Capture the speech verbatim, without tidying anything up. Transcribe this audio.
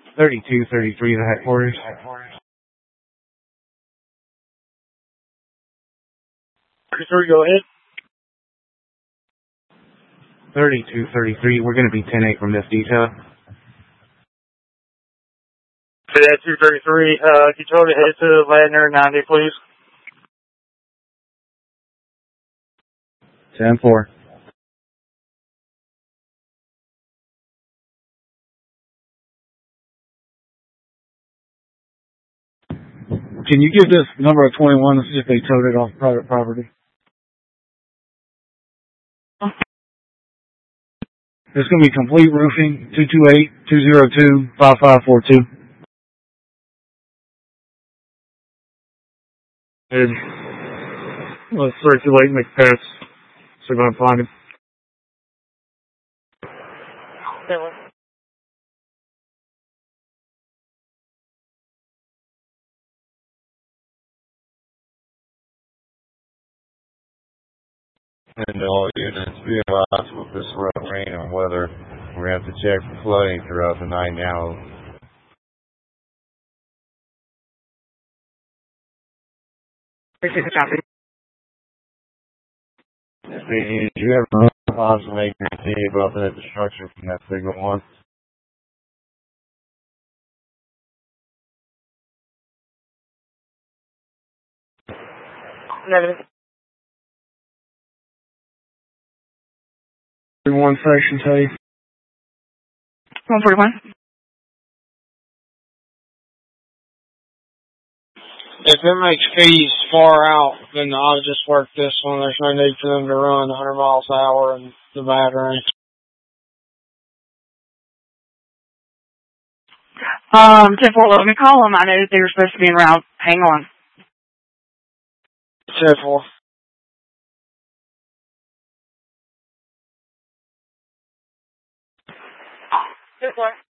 thirty-two thirty-three, the headquarters. thirty-three, go ahead. thirty-two thirty-three, we're going to be ten eight from this detail. Cadet two thirty-three, uh, can you tell me to head to Ladner ninety, please? ten four. Can you give this number of twenty-one to see if they towed it off private property? It's going to be complete roofing, two two eight, two zero two, five five four two. And let's circulate McPets so we're going to find him. And all units be advised with this rough rain and weather. We're going to have to check for flooding throughout the night now. Appreciate the copy. Do you ever possibly guarantee about that destruction from that signal one? Negative. One section, tell you. one forty-one. If it makes fees far out, then I'll just work this one. There's no need for them to run one hundred miles an hour in the battery. Um, ten four, let me call them. I know they were supposed to be en route. Hang on. ten four. ten four.